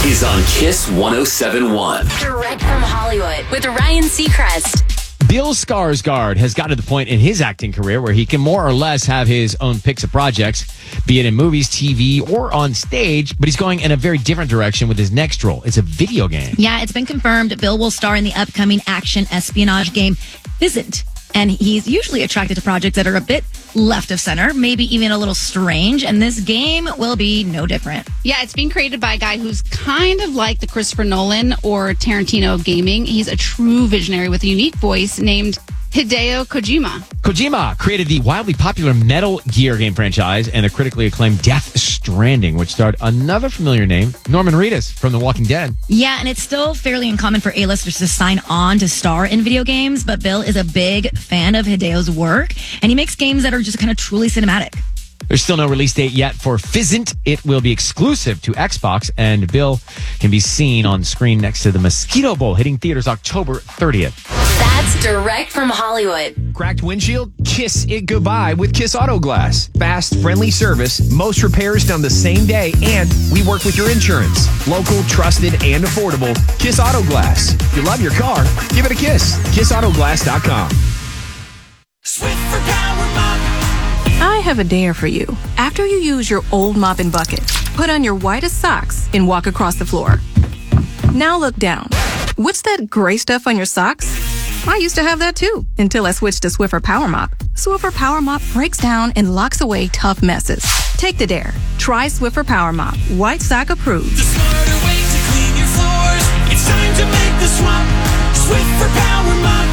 is on Kiss 107.1. Direct from Hollywood with Ryan Seacrest. Bill Skarsgård has gotten to the point in his acting career where he can more or less have his own picks of projects, be it in movies, TV, or on stage, but he's going in a very different direction with his next role. It's a video game. Yeah, it's been confirmed Bill will star in the upcoming action espionage game Pheasant. And he's usually attracted to projects that are a bit left of center, maybe even a little strange. And this game will be no different. Yeah, it's being created by a guy who's kind of like the Christopher Nolan or Tarantino of gaming. He's a true visionary with a unique voice named Hideo Kojima. Kojima created the wildly popular Metal Gear game franchise and the critically acclaimed Death Stranding, which starred another familiar name, Norman Reedus from The Walking Dead. Yeah, and it's still fairly uncommon for A-listers to sign on to star in video games, but Bill is a big fan of Hideo's work, and he makes games that are just kind of truly cinematic. There's still no release date yet for Pheasant. It will be exclusive to Xbox, and Bill can be seen on screen next to the Mosquito Bowl, hitting theaters October 30th. That's direct from Hollywood. Cracked windshield? Kiss it goodbye with Kiss Auto Glass. Fast, friendly service, most repairs done the same day, and we work with your insurance. Local, trusted, and affordable. Kiss Auto Glass. If you love your car, give it a kiss. KissAutoGlass.com. Swiffer Power Mop. I have a dare for you. After you use your old mop and bucket, put on your whitest socks and walk across the floor. Now look down. What's that gray stuff on your socks? I used to have that too, until I switched to Swiffer Power Mop. Swiffer Power Mop breaks down and locks away tough messes. Take the dare. Try Swiffer Power Mop. White sock approved. The smarter way to clean your floors. It's time to make the swap. Swiffer Power Mop.